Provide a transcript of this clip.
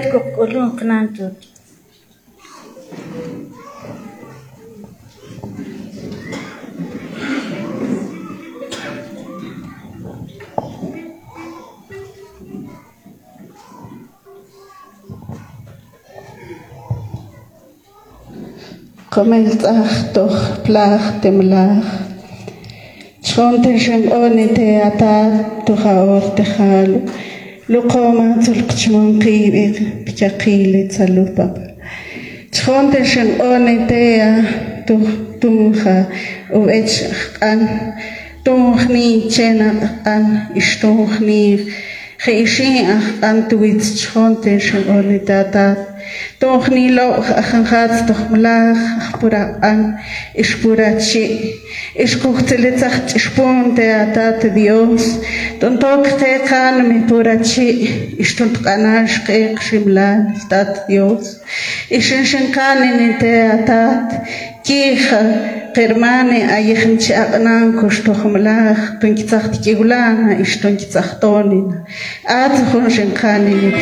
kukulun knantut. Comenzar doch plach dem Lach. Schonten onete atat tuhaor tehal. Lukoma zulkchmon qibir pichaqili tsalupap. Schonten onete tumha uech an tumhni chena an ishtumhni خيشي أنتويت شونتين شغل تاتات توخني لو أخنخات تخملاخ أخبرا أن إشبورا شيء إشكوختلتخت إشبون تاتات ديوس تنطوك تيقان ميبورا شيء إشتنطقناش قيق شملان تات ديوس إشنشنكان تاتات كيخا قرماني أيخن شاقنان كشتوخملاخ تنكتاخت كيغلانا إشتنكتاختونين آتخون شنكاني